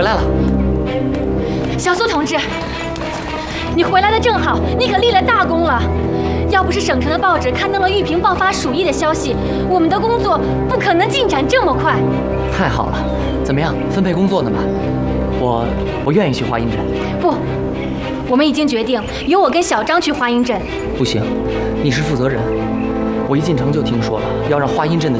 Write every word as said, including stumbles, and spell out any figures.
来了。 小苏同志，你回来的正好，你可立了大功了。要不是省城的报纸刊登了玉萍爆发鼠疫的消息，我们的工作不可能进展这么快。 太好了，怎么样，分配工作呢吧？我我愿意去华阴镇。 不，我们已经决定由我跟小张去华阴镇。 不行，你是负责人。我一进城就听说了，要让华阴镇的